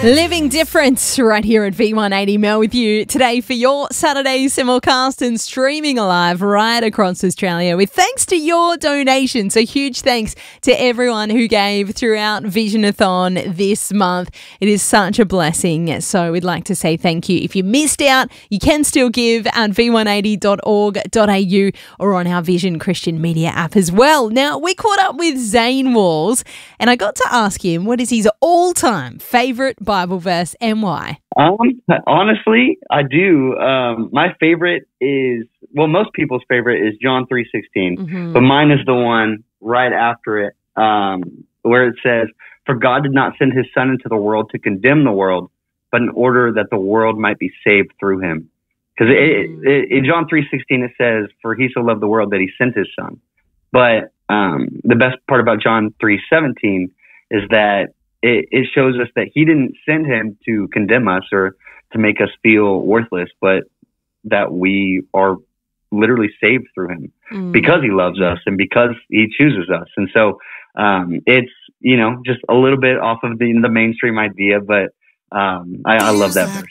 Living Different right here at V180. Mel with you today for your Saturday simulcast and streaming live right across Australia with thanks to your donation. So huge thanks to everyone who gave throughout Visionathon this month. It is such a blessing. So we'd like to say thank you. If you missed out, you can still give at v180.org.au or on our Vision Christian Media app as well. Now, we caught up with Zane Walls and I got to ask him what is his all-time favourite Bible verse and why? Honestly, I do. My favorite is, well, most people's favorite is John 3:16, but mine is the one right after it, where it says, "For God did not send his son into the world to condemn the world, but in order that the world might be saved through him." Because in John 3:16, it says, "For he so loved the world that he sent his son." But the best part about John 3:17 is that it shows us that he didn't send him to condemn us or to make us feel worthless, but that we are literally saved through him because he loves us and because he chooses us. And so it's, just a little bit off of the mainstream idea, but I love that verse.